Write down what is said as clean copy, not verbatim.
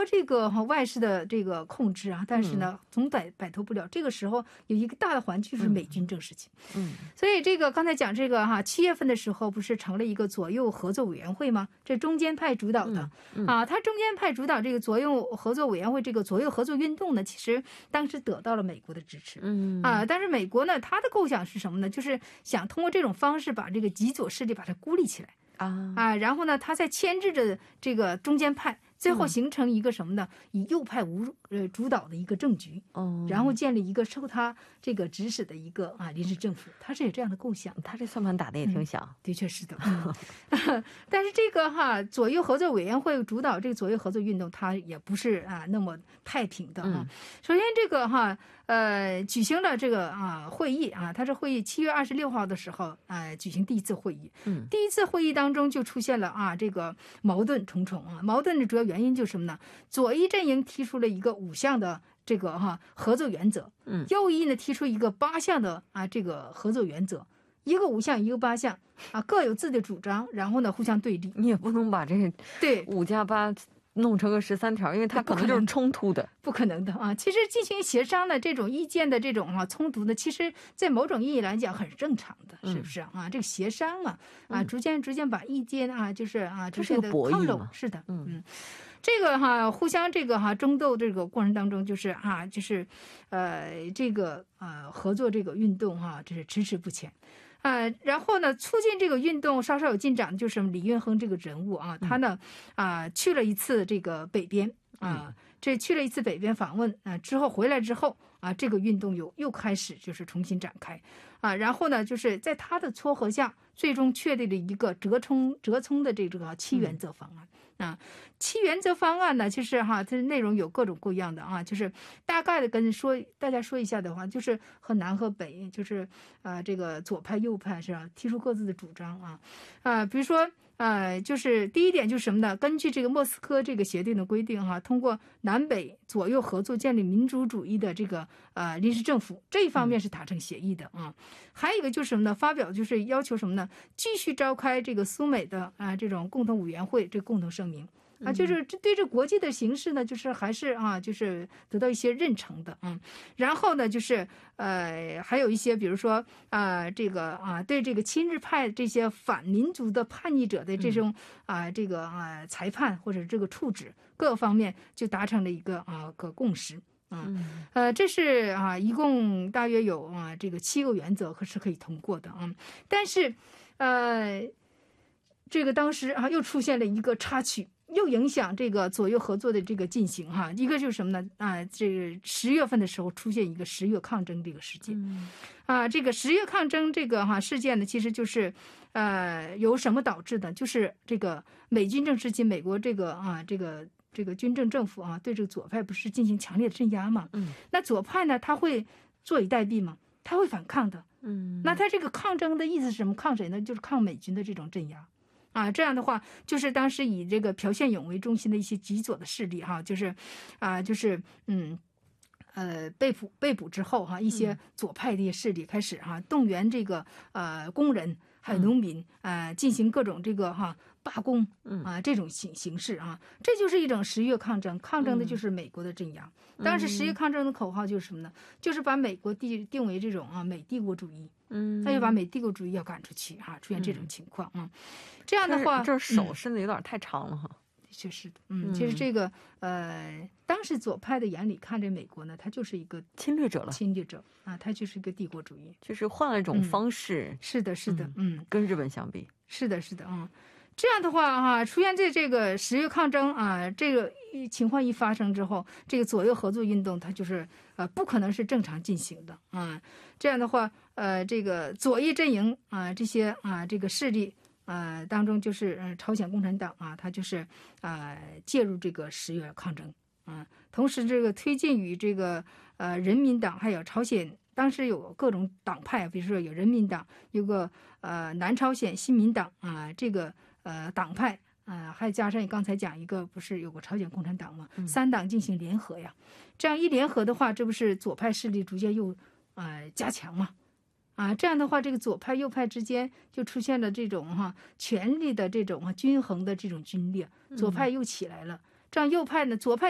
脱这个外事的这个控制啊，但是呢，总摆脱不了。这个时候有一个大的环境就是美军政时期，所以这个刚才讲这个7月份的时候不是成了一个左右合作委员会吗？这中间派主导的他中间派主导这个左右合作委员会，这个左右合作运动呢，其实当时得到了美国的支持，但是美国呢，他的构想是什么呢？就是想通过这种方式把这个极左势力把它孤立起来然后呢，他再牵制着这个中间派，最后形成一个什么呢？以右派主导的一个政局，然后建立一个受他这个指使的一个临时政府，他是有这样的构想。 他这算盘打的也挺响， 的确是的。但是这个左右合作委员会主导这个左右合作运动，它也不是那么太平的首先这个举行了这个会议它是会议7月26号的时候举行第一次会议。第一次会议当中就出现了这个矛盾重重矛盾的主要原因就是什么呢？左翼阵营提出了一个5项的这个合作原则，右翼呢提出一个8项的这个合作原则，一个5项一个8项各有自己的主张，然后呢互相对立。 你也不能把这对5加8弄成个13条，因为它可能就是冲突的， 不可能的其实进行协商的这种意见的这种冲突呢，其实在某种意义来讲很正常的，是不是这个协商嘛逐渐把意见就是这是个博弈嘛， 是的，这个互相这个争斗这个过程当中，就是就是这个合作这个运动这是迟迟不前。然后呢，促进这个运动稍稍有进展，就是李运亨这个人物他呢去了一次这个北边去了一次北边访问之后回来之后这个运动又开始就是重新展开然后呢，就是在他的撮合下，最终确立了一个折冲的这个7原则方案7原则方案呢，其实它的内容有各种各样的就是大概的跟大家说一下的话，就是和南和北，就是这个左派右派是吧，提出各自的主张比如说就是第一点就是什么呢？根据这个莫斯科这个协定的规定通过南北左右合作建立民主主义的这个临时政府，这一方面是达成协议的还有一个就是什么呢？发表就是要求什么呢？继续召开这个苏美的这种共同委员会这个共同声明就是对这国际的形势呢，就是还是就是得到一些认成的然后呢，就是还有一些比如说这个对这个亲日派这些反民族的叛逆者的这种这个裁判或者这个处置各方面就达成了一个个共识这是一共大约有这个7个原则是可以通过的但是这个当时又出现了一个插曲，又影响这个左右合作的这个进行一个就是什么呢这个10月份的时候出现一个10月抗争这个事件这个10月抗争这个事件呢，其实就是由什么导致的？就是这个美军政时期，美国这个这个军政政府对这个左派不是进行强烈的镇压嘛那左派呢，他会坐以待毙嘛，他会反抗的那他这个抗争的意思是什么？抗谁呢？就是抗美军的这种镇压这样的话，就是当时以这个朴宪勇为中心的一些极左的势力就是就是被捕之后一些左派的一些势力开始动员这个工人还有农民进行各种这个罢工这种形式这就是一种10月抗争，抗争的就是美国的镇压。当时10月抗争的口号就是什么呢？就是把美国定为这种美帝国主义他就把美帝国主义要赶出去出现这种情况这样的话， 这手伸的有点太长了确实其实这个当时左派的眼里看着美国呢，他就是一个侵略者他就是一个帝国主义， 就是换了一种方式是的跟日本相比是的这样的话出现在这个10月抗争这个情况一发生之后，这个左右合作运动它就是不可能是正常进行的这样的话这个左翼阵营这些这个势力当中就是朝鲜共产党它就是介入这个10月抗争同时这个推进与这个人民党还有朝鲜当时有各种党派，比如说有人民党，有个南朝鲜新民党这个党派还加上你刚才讲一个不是有个朝鲜共产党吗？3党进行联合呀，这样一联合的话，这不是左派势力逐渐又加强吗？这样的话，这个左派右派之间就出现了这种权力的这种均衡的这种军裂，左派又起来了，这样右派呢，左派